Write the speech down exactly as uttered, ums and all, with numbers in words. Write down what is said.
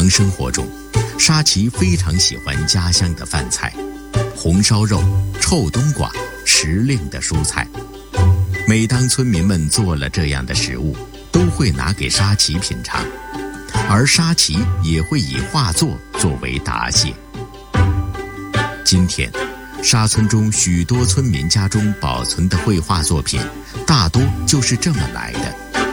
常生活中，沙琪非常喜欢家乡的饭菜，红烧肉、臭冬瓜、时令的蔬菜。每当村民们做了这样的食物，都会拿给沙琪品尝，而沙琪也会以画作作为答谢。今天，沙村中许多村民家中保存的绘画作品，大多就是这么来的。